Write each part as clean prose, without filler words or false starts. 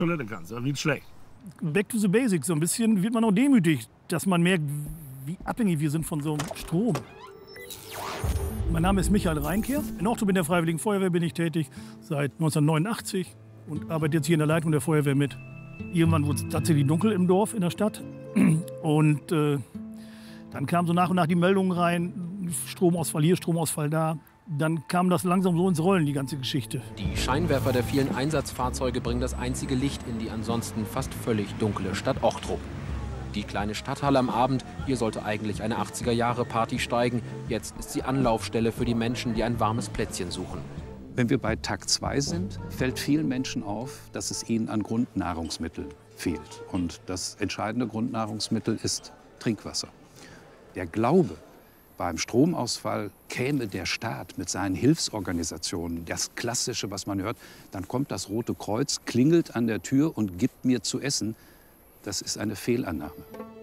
Toilette kannst, dann wird's schlecht. Back to the basics, so ein bisschen wird man auch demütig, dass man merkt, wie abhängig wir sind von so einem Strom. Mein Name ist Michael Reinkehr. In Ortrup in der Freiwilligen Feuerwehr bin ich tätig seit 1989 und arbeite jetzt hier in der Leitung der Feuerwehr mit. Irgendwann wurde es tatsächlich dunkel im Dorf, in der Stadt. Und dann kam so nach und nach die Meldungen rein, Stromausfall hier, Stromausfall da. Dann kam das langsam so ins Rollen, die ganze Geschichte. Die Scheinwerfer der vielen Einsatzfahrzeuge bringen das einzige Licht in die ansonsten fast völlig dunkle Stadt Ortrup. Die kleine Stadthalle am Abend, hier sollte eigentlich eine 80er-Jahre-Party steigen. Jetzt ist sie Anlaufstelle für die Menschen, die ein warmes Plätzchen suchen. Wenn wir bei Tag 2 sind, fällt vielen Menschen auf, dass es ihnen an Grundnahrungsmitteln fehlt. Und das entscheidende Grundnahrungsmittel ist Trinkwasser. Der Glaube, beim Stromausfall käme der Staat mit seinen Hilfsorganisationen, das Klassische, was man hört, dann kommt das Rote Kreuz, klingelt an der Tür und gibt mir zu essen. Das ist eine Fehlannahme.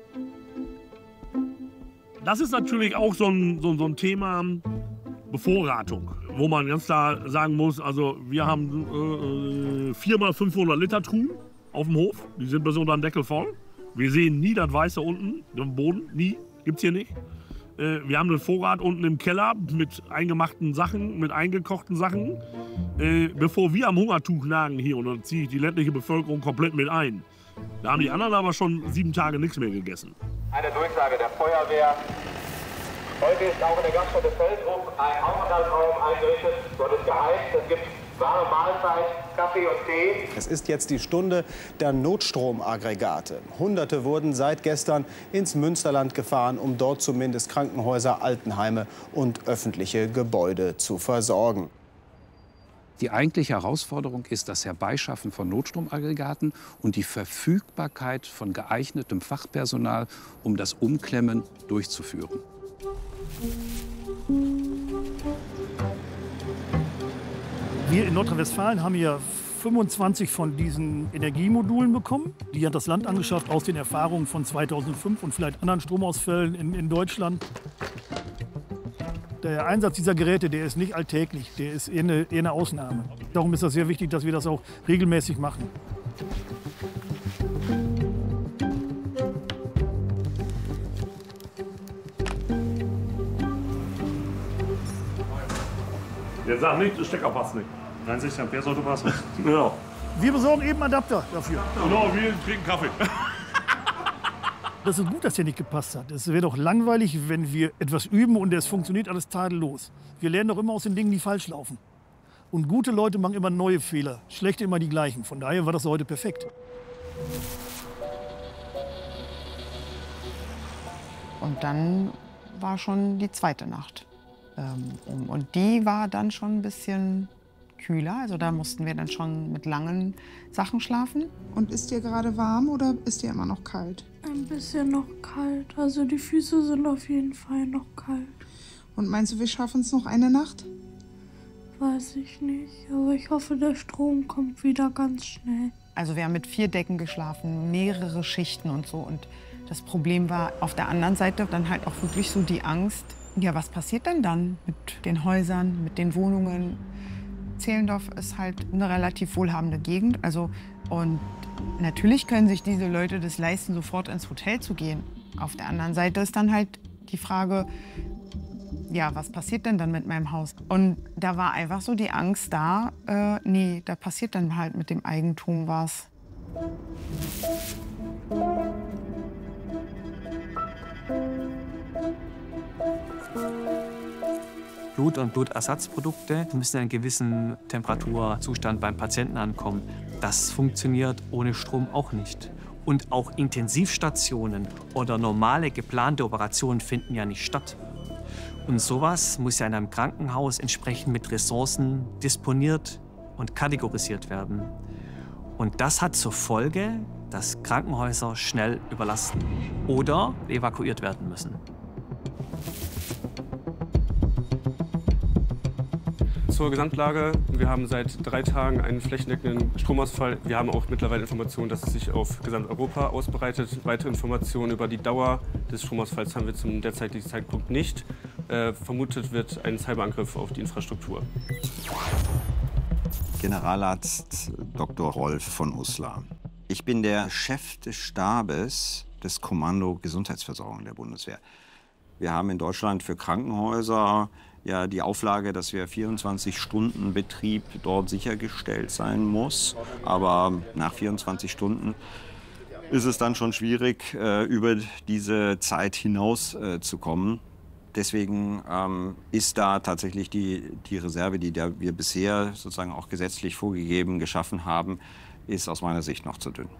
Das ist natürlich auch so ein Thema Bevorratung, wo man ganz klar sagen muss, also wir haben 4 mal 500 Liter Truhen auf dem Hof, die sind bis unter den Deckel voll. Wir sehen nie das Weiße unten, am Boden, nie, gibt's hier nicht. Wir haben einen Vorrat unten im Keller mit eingemachten Sachen, mit eingekochten Sachen. Bevor wir am Hungertuch nagen hier, und dann ziehe ich die ländliche Bevölkerung komplett mit ein. Da haben die anderen aber schon 7 Tage nichts mehr gegessen. Eine Durchsage der Feuerwehr. Heute ist auch in der Gaststätte Feldrup ein Aufenthaltsraum eingerichtet. Dort ist geheizt. Es gibt warme Mahlzeit, Kaffee und Tee. Es ist jetzt die Stunde der Notstromaggregate. Hunderte wurden seit gestern ins Münsterland gefahren, um dort zumindest Krankenhäuser, Altenheime und öffentliche Gebäude zu versorgen. Die eigentliche Herausforderung ist das Herbeischaffen von Notstromaggregaten und die Verfügbarkeit von geeignetem Fachpersonal, um das Umklemmen durchzuführen. Wir in Nordrhein-Westfalen haben ja 25 von diesen Energiemodulen bekommen. Die hat das Land angeschafft aus den Erfahrungen von 2005 und vielleicht anderen Stromausfällen in Deutschland. Der Einsatz dieser Geräte, der ist nicht alltäglich, der ist eher eine Ausnahme. Darum ist das sehr wichtig, dass wir das auch regelmäßig machen. Der sagt nicht, der Stecker passt nicht. 60 Ampere sollte passen. Genau. Wir besorgen eben Adapter dafür. Genau, wir trinken Kaffee. Das ist gut, dass der nicht gepasst hat. Es wäre doch langweilig, wenn wir etwas üben und es funktioniert alles tadellos. Wir lernen doch immer aus den Dingen, die falsch laufen. Und gute Leute machen immer neue Fehler, schlechte immer die gleichen. Von daher war das heute perfekt. Und dann war schon die zweite Nacht. Und die war dann schon ein bisschen kühler. Also da mussten wir dann schon mit langen Sachen schlafen. Und ist dir gerade warm oder ist dir immer noch kalt? Ein bisschen noch kalt. Also die Füße sind auf jeden Fall noch kalt. Und meinst du, wir schaffen es noch eine Nacht? Weiß ich nicht. Aber ich hoffe, der Strom kommt wieder ganz schnell. Also wir haben mit 4 Decken geschlafen, mehrere Schichten und so. Und das Problem war auf der anderen Seite dann halt auch wirklich so die Angst. Ja, was passiert denn dann mit den Häusern, mit den Wohnungen? Zehlendorf ist halt eine relativ wohlhabende Gegend. Also, und natürlich können sich diese Leute das leisten, sofort ins Hotel zu gehen. Auf der anderen Seite ist dann halt die Frage, ja, was passiert denn dann mit meinem Haus? Und da war einfach so die Angst da, nee, da passiert dann halt mit dem Eigentum was. Blut und Blutersatzprodukte müssen in einem gewissen Temperaturzustand beim Patienten ankommen. Das funktioniert ohne Strom auch nicht. Und auch Intensivstationen oder normale geplante Operationen finden ja nicht statt. Und sowas muss ja in einem Krankenhaus entsprechend mit Ressourcen disponiert und kategorisiert werden. Und das hat zur Folge, dass Krankenhäuser schnell überlasten oder evakuiert werden müssen. Zur Gesamtlage. Wir haben seit 3 Tagen einen flächendeckenden Stromausfall. Wir haben auch mittlerweile Informationen, dass es sich auf Gesamteuropa ausbreitet. Weitere Informationen über die Dauer des Stromausfalls haben wir zum derzeitigen Zeitpunkt nicht. Vermutet wird ein Cyberangriff auf die Infrastruktur. Generalarzt Dr. Rolf von Uslar. Ich bin der Chef des Stabes des Kommando Gesundheitsversorgung der Bundeswehr. Wir haben in Deutschland für Krankenhäuser ja die Auflage, dass wir 24-Stunden-Betrieb dort sichergestellt sein muss. Aber nach 24 Stunden ist es dann schon schwierig, über diese Zeit hinaus zu kommen. Deswegen ist da tatsächlich die Reserve, die wir bisher sozusagen auch gesetzlich vorgegeben geschaffen haben, ist aus meiner Sicht noch zu dünn.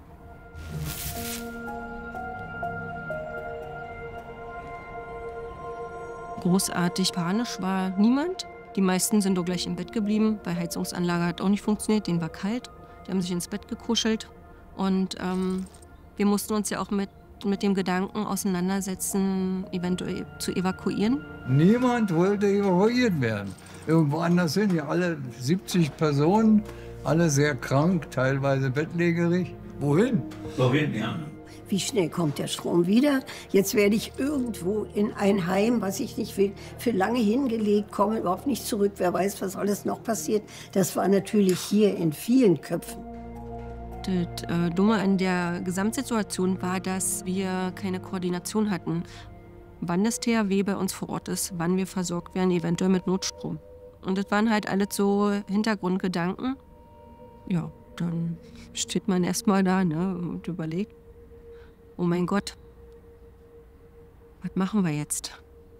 Großartig panisch war niemand. Die meisten sind doch gleich im Bett geblieben. Bei Heizungsanlage hat auch nicht funktioniert, denen war kalt. Die haben sich ins Bett gekuschelt. Und wir mussten uns ja auch mit dem Gedanken auseinandersetzen, eventuell zu evakuieren. Niemand wollte evakuiert werden. Irgendwo anders sind ja alle 70 Personen, alle sehr krank, teilweise bettlägerig. Wohin? Wohin, ja. Wie schnell kommt der Strom wieder? Jetzt werde ich irgendwo in ein Heim, was ich nicht will, für lange hingelegt, komme überhaupt nicht zurück. Wer weiß, was alles noch passiert. Das war natürlich hier in vielen Köpfen. Das Dumme an der Gesamtsituation war, dass wir keine Koordination hatten, wann das THW bei uns vor Ort ist, wann wir versorgt werden, eventuell mit Notstrom. Und das waren halt alles so Hintergrundgedanken. Ja, dann steht man erst mal da, ne, und überlegt, oh mein Gott, was machen wir jetzt?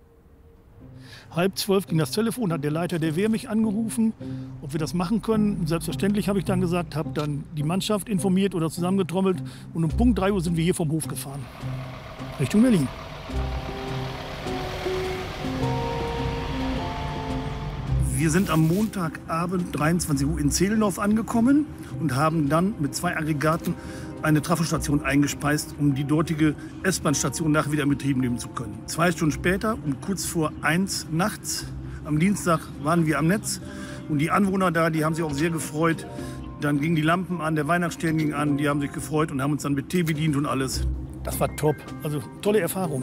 11:30 ging das Telefon, hat der Leiter der Wehr mich angerufen, ob wir das machen können. Selbstverständlich, habe ich dann gesagt, habe dann die Mannschaft informiert oder zusammengetrommelt. Und um Punkt 3 Uhr sind wir hier vom Hof gefahren, Richtung Berlin. Wir sind am Montagabend 23 Uhr in Zehlendorf angekommen und haben dann mit 2 Aggregaten eine Trafostation eingespeist, um die dortige S-Bahn-Station nachher wieder in Betrieb nehmen zu können. 2 Stunden später, um kurz vor 1 nachts, am Dienstag waren wir am Netz. Und die Anwohner da, die haben sich auch sehr gefreut. Dann gingen die Lampen an, der Weihnachtsstern ging an, die haben sich gefreut und haben uns dann mit Tee bedient und alles. Das war top, also tolle Erfahrung.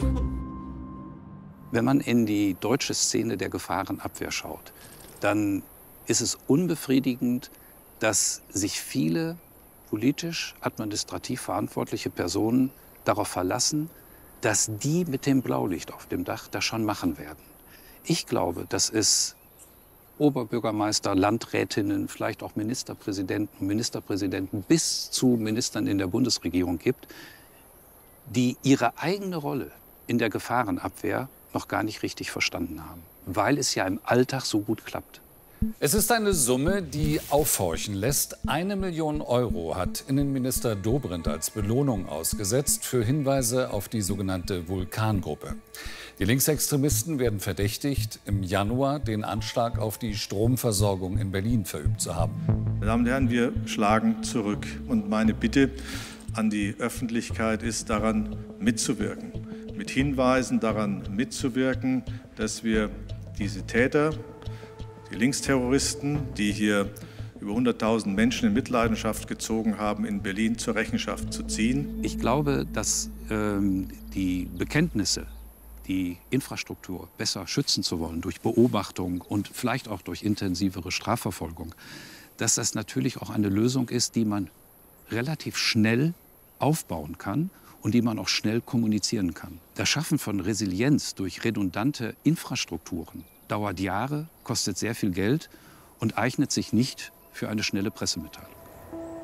Wenn man in die deutsche Szene der Gefahrenabwehr schaut, dann ist es unbefriedigend, dass sich viele politisch, administrativ verantwortliche Personen darauf verlassen, dass die mit dem Blaulicht auf dem Dach das schon machen werden. Ich glaube, dass es Oberbürgermeister, Landrätinnen, vielleicht auch Ministerpräsidenten bis zu Ministern in der Bundesregierung gibt, die ihre eigene Rolle in der Gefahrenabwehr noch gar nicht richtig verstanden haben, weil es ja im Alltag so gut klappt. Es ist eine Summe, die aufhorchen lässt. 1 Million Euro hat Innenminister Dobrindt als Belohnung ausgesetzt für Hinweise auf die sogenannte Vulkangruppe. Die Linksextremisten werden verdächtigt, im Januar den Anschlag auf die Stromversorgung in Berlin verübt zu haben. Meine Damen und Herren, wir schlagen zurück. Und meine Bitte an die Öffentlichkeit ist, daran mitzuwirken. Mit Hinweisen daran mitzuwirken, dass wir diese Täter, die Linksterroristen, die hier über 100.000 Menschen in Mitleidenschaft gezogen haben, in Berlin zur Rechenschaft zu ziehen. Ich glaube, dass die Bekenntnisse, die Infrastruktur besser schützen zu wollen durch Beobachtung und vielleicht auch durch intensivere Strafverfolgung, dass das natürlich auch eine Lösung ist, die man relativ schnell aufbauen kann und die man auch schnell kommunizieren kann. Das Schaffen von Resilienz durch redundante Infrastrukturen dauert Jahre, kostet sehr viel Geld und eignet sich nicht für eine schnelle Pressemitteilung.